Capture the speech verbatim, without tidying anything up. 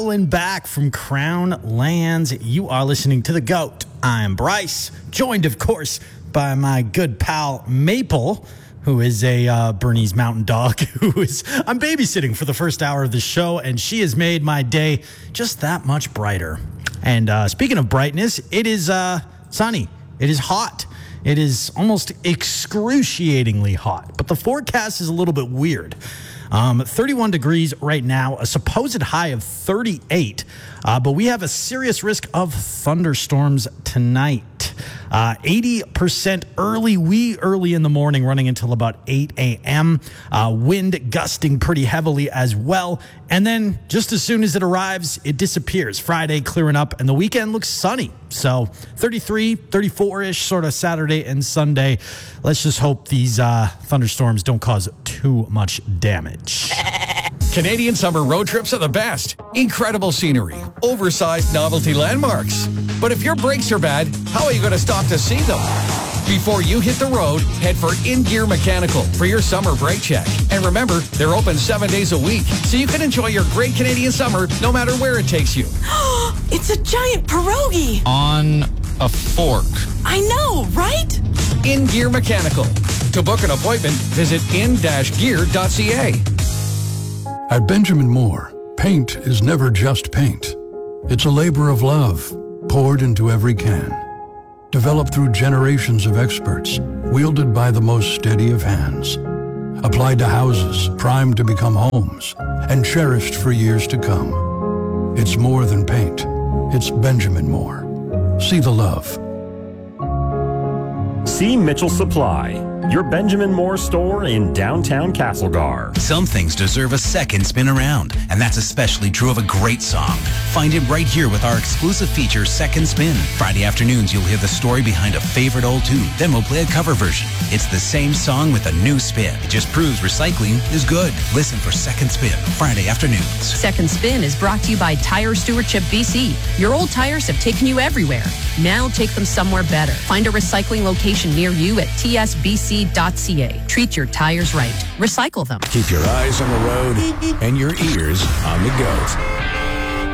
circling back from Crown Lands. You are listening to The GOAT. I'm Bryce, joined, of course, by my good pal Maple, who is a uh, Bernese Mountain Dog, who is, I'm babysitting for the first hour of the show, and she has made my day just that much brighter. And uh, speaking of brightness, it is uh, sunny. It is hot. It is almost excruciatingly hot, but the forecast is a little bit weird. Um, thirty-one degrees right now, a supposed high of thirty-eight, uh, but we have a serious risk of thunderstorms tonight. Uh, eighty percent early, wee early in the morning, running until about eight a.m. Uh, wind gusting pretty heavily as well. And then just as soon as it arrives, it disappears. Friday clearing up, and the weekend looks sunny. So thirty-three, thirty-four-ish sort of Saturday and Sunday. Let's just hope these uh, thunderstorms don't cause too much damage. Canadian summer road trips are the best. Incredible scenery, oversized novelty landmarks. But if your brakes are bad, how are you going to stop to see them? Before you hit the road, head for In Gear Mechanical for your summer brake check. And remember, they're open seven days a week, so you can enjoy your great Canadian summer no matter where it takes you. It's a giant pierogi. On a fork. I know, right? In Gear Mechanical. To book an appointment, visit in dash gear dot c a. At Benjamin Moore, paint is never just paint. It's a labor of love poured into every can. Developed through generations of experts, wielded by the most steady of hands. Applied to houses primed to become homes, and cherished for years to come. It's more than paint. It's Benjamin Moore. See the love. See Mitchell Supply, your Benjamin Moore store in downtown Castlegar. Some things deserve a second spin around, and that's especially true of a great song. Find it right here with our exclusive feature, Second Spin. Friday afternoons, you'll hear the story behind a favorite old tune. Then we'll play a cover version. It's the same song with a new spin. It just proves recycling is good. Listen for Second Spin, Friday afternoons. Second Spin is brought to you by Tire Stewardship B C. Your old tires have taken you everywhere. Now take them somewhere better. Find a recycling location near you at t s b c dot c a. Treat your tires right. Recycle them. Keep your eyes on the road and your ears on the GOAT.